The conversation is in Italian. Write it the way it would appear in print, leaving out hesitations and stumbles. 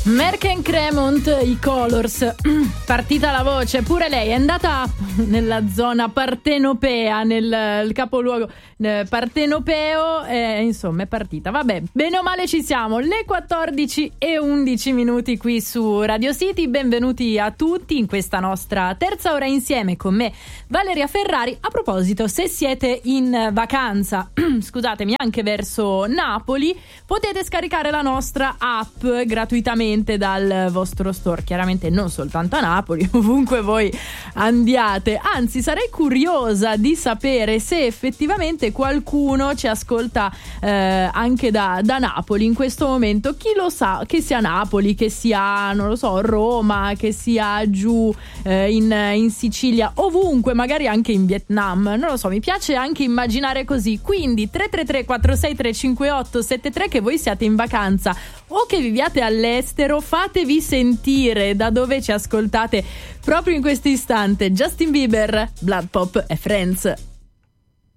Merken Cremont, i Colors, partita la voce, pure lei è andata nella zona partenopea, nel capoluogo partenopeo, insomma è partita, vabbè, bene o male ci siamo, le 14:11 qui su Radio City, benvenuti a tutti in questa nostra terza ora insieme con me Valeria Ferrari. A proposito, se siete in vacanza, scusatemi, anche verso Napoli, potete scaricare la nostra app gratuitamente dal vostro store, chiaramente non soltanto a Napoli, ovunque voi andiate, anzi sarei curiosa di sapere se effettivamente qualcuno ci ascolta anche da Napoli in questo momento, chi lo sa, che sia Napoli, che sia, non lo so, Roma, che sia giù in Sicilia, ovunque, magari anche in Vietnam, non lo so, mi piace anche immaginare così, quindi 333 463 5873 che voi siate in vacanza o che viviate all'estero, fatevi sentire da dove ci ascoltate proprio in questo istante. Justin Bieber, Blood Pop e Friends.